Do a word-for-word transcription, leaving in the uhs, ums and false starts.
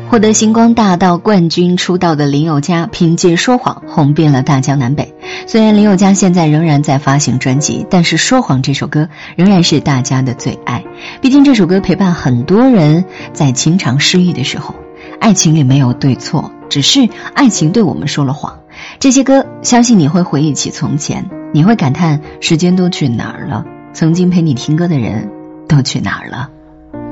获得星光大道冠军出道的林宥嘉，凭借《说谎》红遍了大江南北。虽然林宥嘉现在仍然在发行专辑，但是《说谎》这首歌仍然是大家的最爱。毕竟这首歌陪伴很多人在情场失意的时候。爱情里没有对错，只是爱情对我们说了谎。这些歌相信你会回忆起从前，你会感叹时间都去哪儿了，曾经陪你听歌的人都去哪儿了。